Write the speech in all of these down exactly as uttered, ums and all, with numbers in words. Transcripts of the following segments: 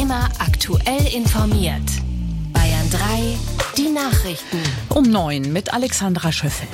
Immer aktuell informiert. Bayern drei, die Nachrichten. Um neun mit Alexandra Schöffel.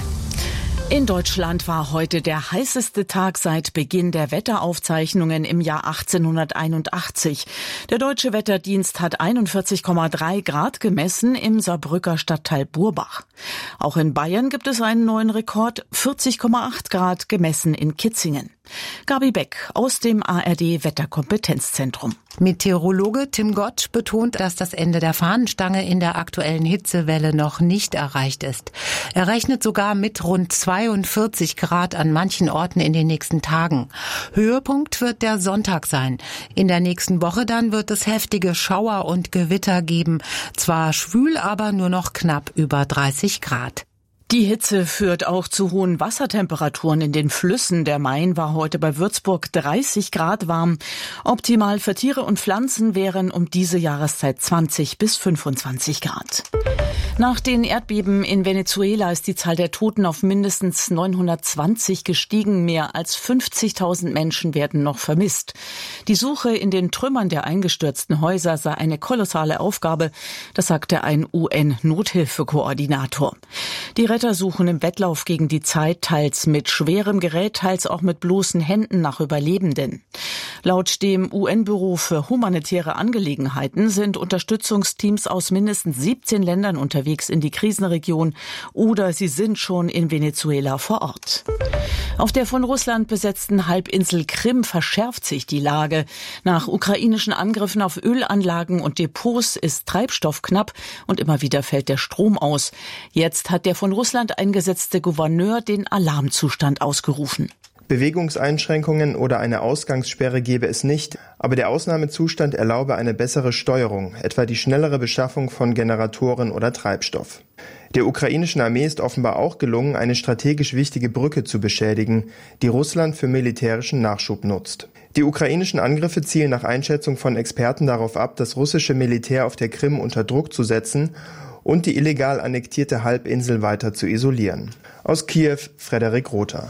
In Deutschland war heute der heißeste Tag seit Beginn der Wetteraufzeichnungen im Jahr achtzehnhunderteinundachtzig. Der Deutsche Wetterdienst hat einundvierzig Komma drei Grad gemessen im Saarbrücker Stadtteil Burbach. Auch in Bayern gibt es einen neuen Rekord, vierzig Komma acht Grad gemessen in Kitzingen. Gabi Beck aus dem A R D-Wetterkompetenzzentrum. Meteorologe Tim Gott betont, dass das Ende der Fahnenstange in der aktuellen Hitzewelle noch nicht erreicht ist. Er rechnet sogar mit rund zweiundvierzig Grad an manchen Orten in den nächsten Tagen. Höhepunkt wird der Sonntag sein. In der nächsten Woche dann wird es heftige Schauer und Gewitter geben. Zwar schwül, aber nur noch knapp über dreißig Grad. Die Hitze führt auch zu hohen Wassertemperaturen in den Flüssen. Der Main war heute bei Würzburg dreißig Grad warm. Optimal für Tiere und Pflanzen wären um diese Jahreszeit zwanzig bis fünfundzwanzig Grad. Nach den Erdbeben in Venezuela ist die Zahl der Toten auf mindestens neunhundertzwanzig gestiegen. Mehr als fünfzigtausend Menschen werden noch vermisst. Die Suche in den Trümmern der eingestürzten Häuser sei eine kolossale Aufgabe, das sagte ein U N-Nothilfekoordinator. Die Retter suchen im Wettlauf gegen die Zeit, teils mit schwerem Gerät, teils auch mit bloßen Händen nach Überlebenden. Laut dem U N-Büro für humanitäre Angelegenheiten sind Unterstützungsteams aus mindestens siebzehn Ländern unterwegs in die Krisenregion oder sie sind schon in Venezuela vor Ort. Auf der von Russland besetzten Halbinsel Krim verschärft sich die Lage. Nach ukrainischen Angriffen auf Ölanlagen und Depots ist Treibstoff knapp und immer wieder fällt der Strom aus. Jetzt hat der von Russland eingesetzte Gouverneur den Alarmzustand ausgerufen. Bewegungseinschränkungen oder eine Ausgangssperre gebe es nicht, aber der Ausnahmezustand erlaube eine bessere Steuerung, etwa die schnellere Beschaffung von Generatoren oder Treibstoff. Der ukrainischen Armee ist offenbar auch gelungen, eine strategisch wichtige Brücke zu beschädigen, die Russland für militärischen Nachschub nutzt. Die ukrainischen Angriffe zielen nach Einschätzung von Experten darauf ab, das russische Militär auf der Krim unter Druck zu setzen und die illegal annektierte Halbinsel weiter zu isolieren. Aus Kiew, Frederik Rother.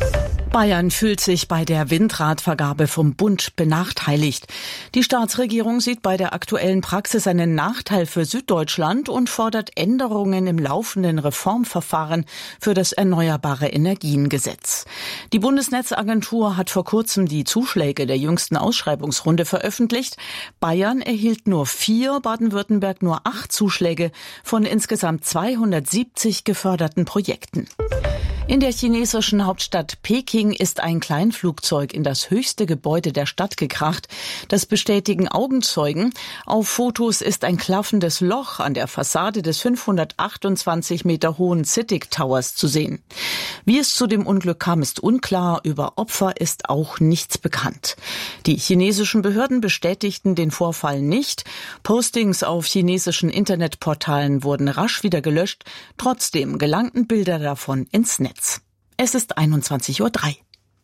Bayern fühlt sich bei der Windradvergabe vom Bund benachteiligt. Die Staatsregierung sieht bei der aktuellen Praxis einen Nachteil für Süddeutschland und fordert Änderungen im laufenden Reformverfahren für das Erneuerbare Energiengesetz. Die Bundesnetzagentur hat vor kurzem die Zuschläge der jüngsten Ausschreibungsrunde veröffentlicht. Bayern erhielt nur vier, Baden-Württemberg nur acht Zuschläge von insgesamt zweihundertsiebzig geförderten Projekten. In der chinesischen Hauptstadt Peking ist ein Kleinflugzeug in das höchste Gebäude der Stadt gekracht. Das bestätigen Augenzeugen. Auf Fotos ist ein klaffendes Loch an der Fassade des fünfhundertachtundzwanzig Meter hohen CITIC Towers zu sehen. Wie es zu dem Unglück kam, ist unklar. Über Opfer ist auch nichts bekannt. Die chinesischen Behörden bestätigten den Vorfall nicht. Postings auf chinesischen Internetportalen wurden rasch wieder gelöscht. Trotzdem gelangten Bilder davon ins Netz. Es ist einundzwanzig Uhr drei.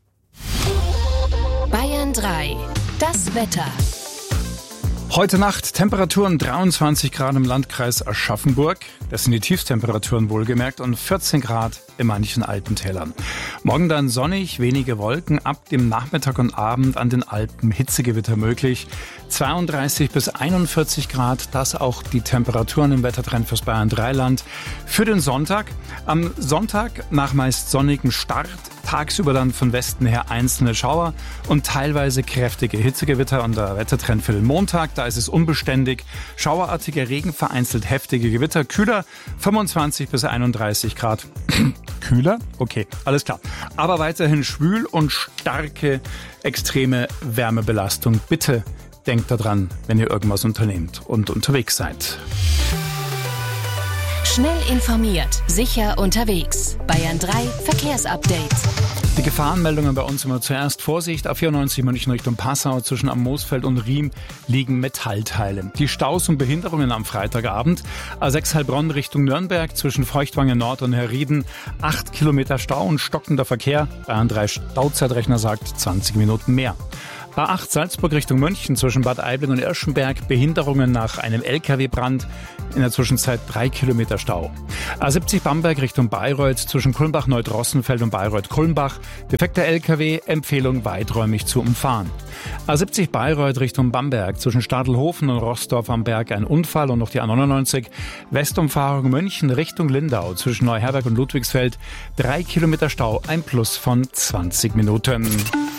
Bayern drei, das Wetter. Heute Nacht Temperaturen dreiundzwanzig Grad im Landkreis Aschaffenburg. Das sind die Tiefstemperaturen wohlgemerkt und vierzehn Grad in manchen Alpentälern. Morgen dann sonnig, wenige Wolken, ab dem Nachmittag und Abend an den Alpen Hitzegewitter möglich. zweiunddreißig bis einundvierzig Grad, das auch die Temperaturen im Wettertrend fürs Bayern drei Land. Für den Sonntag, am Sonntag nach meist sonnigem Start, tagsüber dann von Westen her einzelne Schauer und teilweise kräftige Hitzegewitter. Und der Wettertrend für den Montag, da ist es unbeständig. Schauerartiger Regen, vereinzelt heftige Gewitter, kühler, fünfundzwanzig bis einunddreißig Grad. Kühler? Okay, alles klar. Aber weiterhin schwül und starke, extreme Wärmebelastung. Bitte denkt daran, wenn ihr irgendwas unternehmt und unterwegs seid. Schnell informiert, sicher unterwegs. Bayern drei Verkehrsupdate. Die Gefahrenmeldungen bei uns immer zuerst. Vorsicht, A vierundneunzig München Richtung Passau, zwischen Am Moosfeld und Riem liegen Metallteile. Die Staus und Behinderungen am Freitagabend. A sechs Heilbronn Richtung Nürnberg, zwischen Feuchtwangen Nord und Herrieden. Acht Kilometer Stau und stockender Verkehr. Bayern drei Stauzeitrechner sagt zwanzig Minuten mehr. A acht Salzburg Richtung München zwischen Bad Aibling und Irschenberg, Behinderungen nach einem L K W-Brand, in der Zwischenzeit drei Kilometer Stau. A siebzig Bamberg Richtung Bayreuth zwischen Kulmbach-Neudrossenfeld und Bayreuth-Kulmbach, defekter L K W, Empfehlung weiträumig zu umfahren. A siebzig Bayreuth Richtung Bamberg zwischen Stadelhofen und Rossdorf am Berg ein Unfall und noch die A neunundneunzig, Westumfahrung München Richtung Lindau zwischen Neuherberg und Ludwigsfeld, drei Kilometer Stau, ein Plus von zwanzig Minuten.